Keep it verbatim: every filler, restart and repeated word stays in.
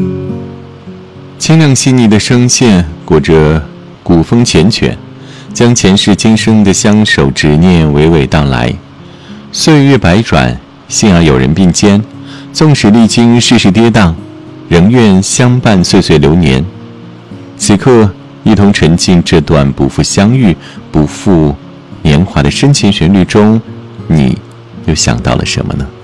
清亮细腻的声线裹着古风缱绻，将前世今生的相守执念娓娓道来。岁月百转，幸而有人并肩，纵使历经世事跌宕，仍愿相伴岁岁流年。此刻一同沉浸这段不负相遇不负年华的深情旋律中，你又想到了什么呢？